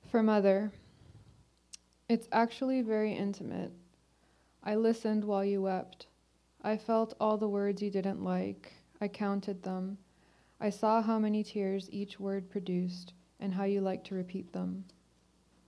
For Mother, it's actually very intimate. I listened while you wept. I felt all the words you didn't like. I counted them. I saw how many tears each word produced and how you liked to repeat them.